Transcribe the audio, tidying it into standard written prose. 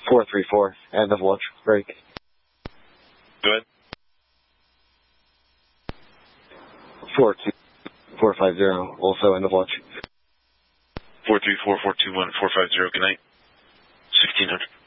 434, end of watch, break. Go ahead. 42450, also end of watch. 434-421-450, good night. 1600.